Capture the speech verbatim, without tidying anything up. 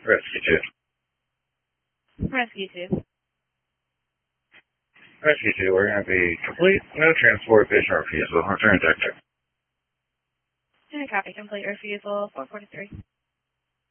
Rescue two. Rescue two. Rescue two, we're going to be complete, no transport, vision refusal. Return deck. And a copy, complete refusal, four forty-three.